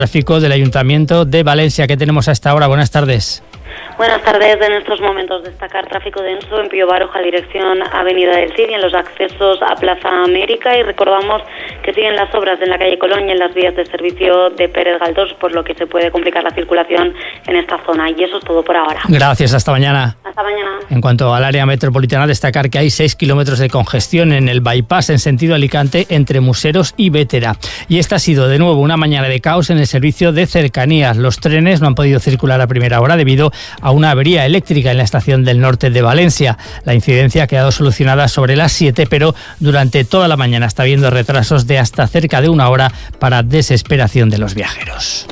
Tráfico del Ayuntamiento de Valencia. ¿Qué tenemos a esta hora? Buenas tardes. Buenas tardes. En estos momentos destacar tráfico denso en Pío Baroja, dirección Avenida del Cid y en los accesos a Plaza América. Y recordamos que siguen las obras en la calle Colón y en las vías de servicio de Pérez Galdós, por lo que se puede complicar la circulación en esta zona. Y eso es todo por ahora. Gracias, hasta mañana. Hasta mañana. En cuanto al área metropolitana, destacar que hay 6 kilómetros de congestión en el bypass en sentido Alicante entre Museros y Bétera. Y esta ha sido de nuevo una mañana de caos en el servicio de cercanías. Los trenes no han podido circular a primera hora debido a una avería eléctrica en la estación del norte de Valencia. La incidencia ha quedado solucionada sobre las 7, pero durante toda la mañana está habiendo retrasos de hasta cerca de una hora para desesperación de los viajeros.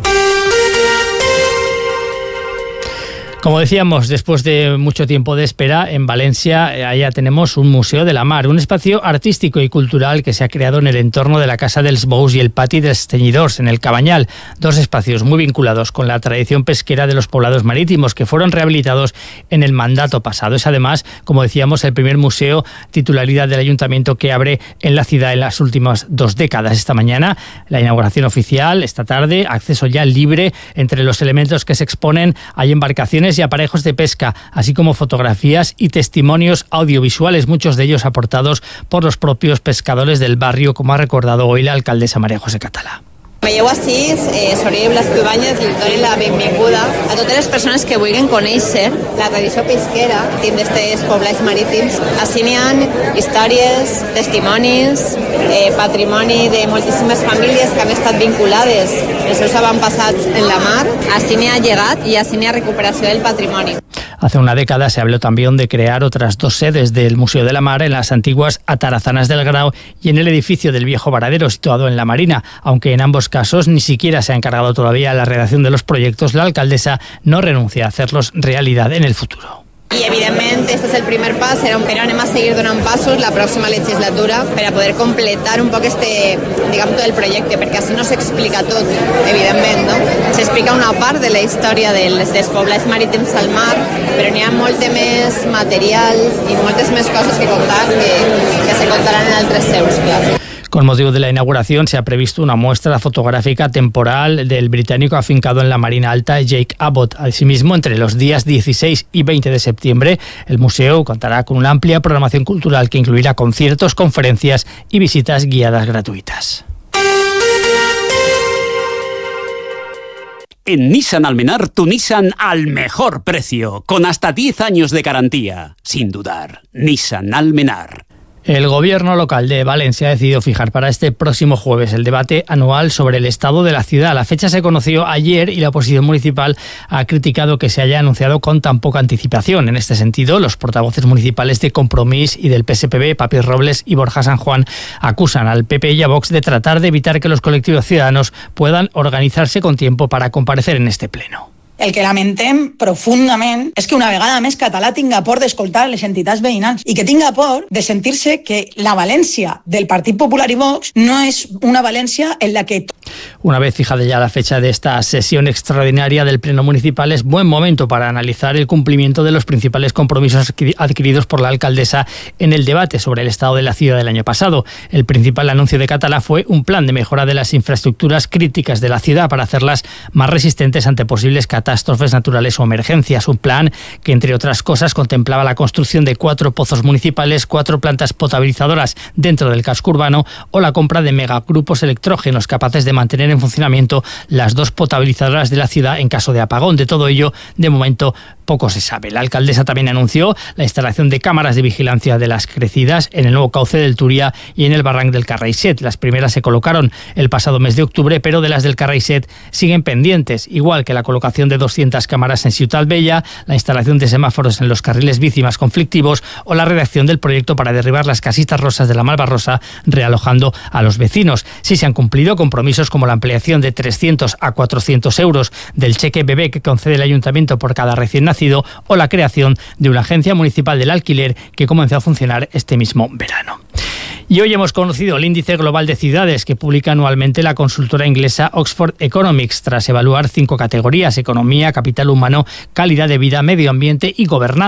Como decíamos, después de mucho tiempo de espera, en Valencia allá tenemos un Museo de la Mar, un espacio artístico y cultural que se ha creado en el entorno de la Casa dels Bous y el Pati dels Teñidors, en el Cabanyal. Dos espacios muy vinculados con la tradición pesquera de los poblados marítimos que fueron rehabilitados en el mandato pasado. Es además, como decíamos, el primer museo titularidad del Ayuntamiento que abre en la ciudad en las últimas 2 décadas. Esta mañana, la inauguración oficial, esta tarde, acceso ya libre. Entre los elementos que se exponen hay embarcaciones y aparejos de pesca, así como fotografías y testimonios audiovisuales, muchos de ellos aportados por los propios pescadores del barrio, como ha recordado hoy la alcaldesa María José Català. Me llevo així, Soraya Blas Cubanyes, li dono la benvinguda a totes les persones que vulguin conèixer la tradició pesquera dins d'aquests poblats marítims. Així n'hi ha històries, testimonis, patrimoni de moltíssimes famílies que han estat vinculades els seus avantpassats en la mar. Així n'hi ha llegat i així n'hi ha recuperació del patrimoni. Hace una década se habló también de crear otras 2 sedes del Museo de la Mar en las antiguas Atarazanas del Grau y en el edificio del Viejo Varadero, situado en la Marina. Aunque en ambos casos ni siquiera se ha encargado todavía la redacción de los proyectos, la alcaldesa no renuncia a hacerlos realidad en el futuro. I, evidentment, este és el primer pas, però anem a seguir donant passos la pròxima legislatura per a poder completar un poc tot el projecte, perquè així no s'explica tot, evidentment, no? S'explica una part de la història dels poblats marítims al mar, però n'hi ha molt més material i moltes més coses que contar que se contaran en altres seus, clar. Con motivo de la inauguración se ha previsto una muestra fotográfica temporal del británico afincado en la Marina Alta, Jake Abbott. Asimismo, entre los días 16 y 20 de septiembre, el museo contará con una amplia programación cultural que incluirá conciertos, conferencias y visitas guiadas gratuitas. En Nissan Almenar, tu Nissan al mejor precio, con hasta 10 años de garantía. Sin dudar, Nissan Almenar. El gobierno local de Valencia ha decidido fijar para este próximo jueves el debate anual sobre el estado de la ciudad. La fecha se conoció ayer y la oposición municipal ha criticado que se haya anunciado con tan poca anticipación. En este sentido, los portavoces municipales de Compromís y del PSPB, Papi Robles y Borja San Juan, acusan al PP y a Vox de tratar de evitar que los colectivos ciudadanos puedan organitzarse con tiempo para comparecer en este pleno. El que lamentem profundament és que una vegada més Català tinga por d'escoltar les entitats veïnals i que tinga por de sentir-se que la València del Partit Popular i Vox no és una València en la que... Una vez fijada ya la fecha de esta sesión extraordinaria del Pleno Municipal, es buen momento para analizar el cumplimiento de los principales compromisos adquiridos por la alcaldesa en el debate sobre el estado de la ciudad del año pasado. El principal anuncio de Català fue un plan de mejora de las infraestructuras críticas de la ciudad para hacerlas más resistentes ante posibles catástrofes naturales o emergencias. Un plan que, entre otras cosas, contemplaba la construcción de 4 pozos municipales, 4 plantas potabilizadoras dentro del casco urbano o la compra de megagrupos electrógenos capaces de mantener en funcionamiento las 2 potabilizadoras de la ciudad en caso de apagón. De todo ello, de momento, poco se sabe. La alcaldesa también anunció la instalación de cámaras de vigilancia de las crecidas en el nuevo cauce del Turia y en el barranc del Carraixet. Las primeras se colocaron el pasado mes de octubre, pero de las del Carraixet siguen pendientes, igual que la colocación de 200 cámaras en Ciutat Vella, la instalación de semáforos en los carriles bici más conflictivos o la redacción del proyecto para derribar las casitas rosas de la Malvarrosa, realojando a los vecinos. Sí se han cumplido compromisos como la ampliación de 300 a 400 euros del cheque bebé que concede el Ayuntamiento por cada recién nacido o la creación de una agencia municipal del alquiler que comenzó a funcionar este mismo verano. Y hoy hemos conocido el índice global de ciudades que publica anualmente la consultora inglesa Oxford Economics, tras evaluar 5 categorías: economía, capital humano, calidad de vida, medio ambiente y gobernanza.